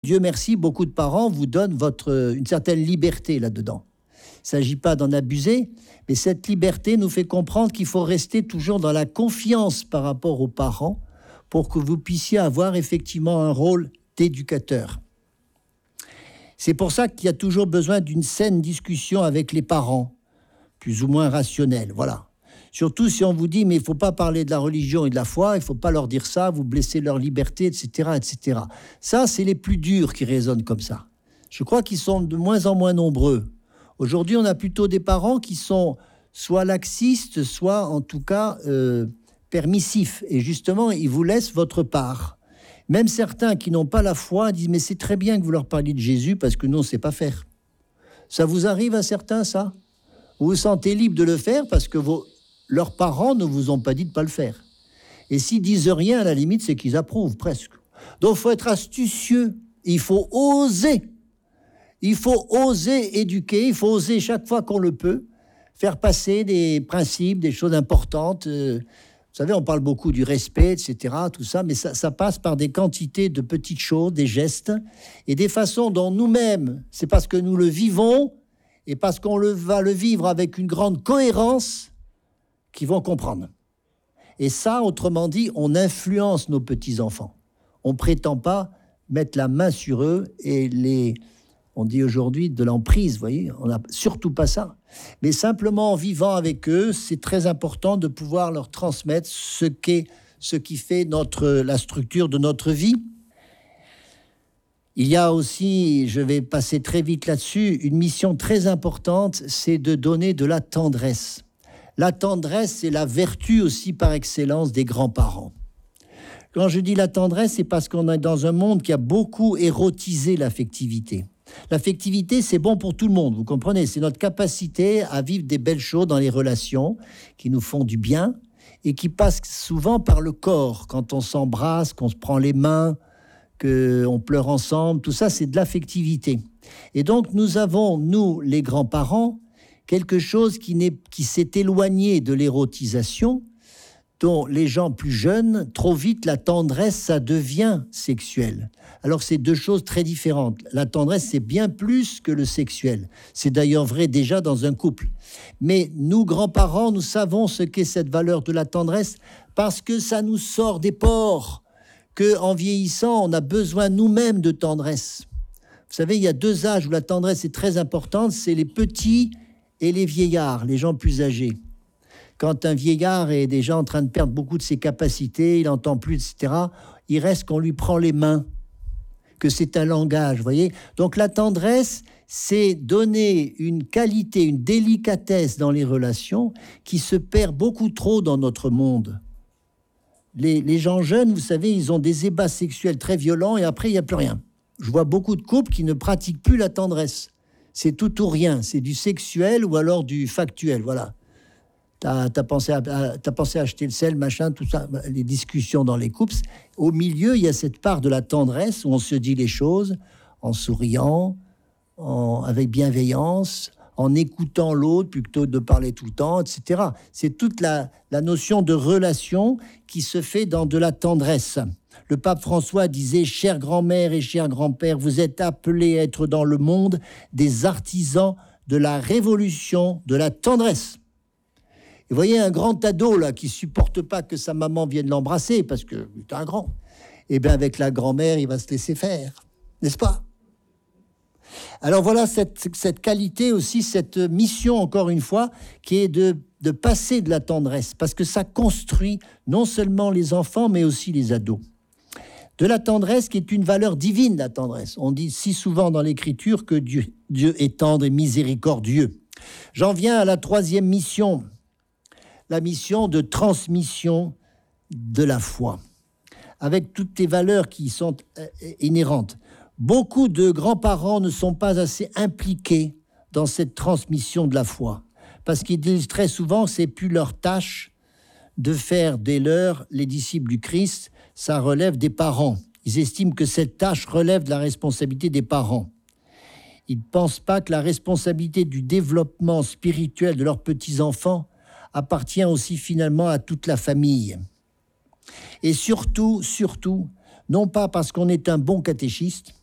Dieu merci, beaucoup de parents vous donnent une certaine liberté là-dedans. Il ne s'agit pas d'en abuser, mais cette liberté nous fait comprendre qu'il faut rester toujours dans la confiance par rapport aux parents pour que vous puissiez avoir effectivement un rôle d'éducateur. C'est pour ça qu'il y a toujours besoin d'une saine discussion avec les parents, plus ou moins rationnelle, voilà. Surtout si on vous dit, mais il ne faut pas parler de la religion et de la foi, il ne faut pas leur dire ça, vous blessez leur liberté, etc., etc. Ça, c'est les plus durs qui raisonnent comme ça. Je crois qu'ils sont de moins en moins nombreux. Aujourd'hui, on a plutôt des parents qui sont soit laxistes, soit en tout cas permissifs. Et justement, ils vous laissent votre part. Même certains qui n'ont pas la foi disent, mais c'est très bien que vous leur parliez de Jésus parce que nous, on ne sait pas faire. Ça vous arrive à certains, ça ? Vous vous sentez libre de le faire parce que leurs parents ne vous ont pas dit de ne pas le faire. Et s'ils disent rien, à la limite, c'est qu'ils approuvent presque. Donc, il faut être astucieux. Il faut oser. Il faut oser éduquer. Il faut oser, chaque fois qu'on le peut, faire passer des principes, des choses importantes. Vous savez, on parle beaucoup du respect, etc., tout ça, mais ça passe par des quantités de petites choses, des gestes, et des façons dont nous-mêmes, c'est parce que nous le vivons, et parce qu'on va le vivre avec une grande cohérence, qu'ils vont comprendre. Et ça, autrement dit, on influence nos petits-enfants. On ne prétend pas mettre la main sur eux et on dit aujourd'hui de l'emprise, vous voyez, on n'a surtout pas ça. Mais simplement en vivant avec eux, c'est très important de pouvoir leur transmettre ce qui fait la structure de notre vie. Il y a aussi, je vais passer très vite là-dessus, une mission très importante, c'est de donner de la tendresse. La tendresse, c'est la vertu aussi par excellence des grands-parents. Quand je dis la tendresse, c'est parce qu'on est dans un monde qui a beaucoup érotisé l'affectivité. L'affectivité, c'est bon pour tout le monde, vous comprenez ? C'est notre capacité à vivre des belles choses dans les relations qui nous font du bien et qui passent souvent par le corps. Quand on s'embrasse, qu'on se prend les mains, qu'on pleure ensemble, tout ça, c'est de l'affectivité. Et donc, nous avons, nous, les grands-parents, quelque chose qui s'est éloigné de l'érotisation, dont les gens plus jeunes, trop vite, la tendresse, ça devient sexuel. Alors, c'est deux choses très différentes. La tendresse, c'est bien plus que le sexuel. C'est d'ailleurs vrai déjà dans un couple. Mais nous, grands-parents, nous savons ce qu'est cette valeur de la tendresse parce que ça nous sort des pores, qu'en vieillissant, on a besoin nous-mêmes de tendresse. Vous savez, il y a deux âges où la tendresse est très importante, c'est les petits et les vieillards, les gens plus âgés. Quand un vieillard est déjà en train de perdre beaucoup de ses capacités, il n'entend plus, etc., il reste qu'on lui prend les mains, que c'est un langage, vous voyez. Donc la tendresse, c'est donner une qualité, une délicatesse dans les relations qui se perd beaucoup trop dans notre monde. Les gens jeunes, vous savez, ils ont des ébats sexuels très violents et après, il n'y a plus rien. Je vois beaucoup de couples qui ne pratiquent plus la tendresse. C'est tout ou rien, c'est du sexuel ou alors du factuel, voilà. T'as pensé à acheter le sel, machin, tout ça, les discussions dans les couples. Au milieu, il y a cette part de la tendresse où on se dit les choses en souriant, avec bienveillance, en écoutant l'autre plutôt que de parler tout le temps, etc. C'est toute la notion de relation qui se fait dans de la tendresse. Le pape François disait « Chère grand-mère et cher grand-père, vous êtes appelés à être dans le monde des artisans de la révolution de la tendresse. » Et vous voyez un grand ado là qui supporte pas que sa maman vienne l'embrasser parce que c'est un grand. Eh bien avec la grand-mère, il va se laisser faire, n'est-ce pas ? Alors voilà cette qualité aussi, cette mission encore une fois, qui est de passer de la tendresse parce que ça construit non seulement les enfants mais aussi les ados. De la tendresse qui est une valeur divine, la tendresse. On dit si souvent dans l'Écriture que Dieu est tendre et miséricordieux. J'en viens à la troisième mission, la mission de transmission de la foi, avec toutes les valeurs qui sont inhérentes. Beaucoup de grands-parents ne sont pas assez impliqués dans cette transmission de la foi, parce qu'ils disent très souvent que c'est plus leur tâche de faire des leurs les disciples du Christ, ça relève des parents. Ils estiment que cette tâche relève de la responsabilité des parents. Ils ne pensent pas que la responsabilité du développement spirituel de leurs petits-enfants appartient aussi finalement à toute la famille. Et surtout, non pas parce qu'on est un bon catéchiste,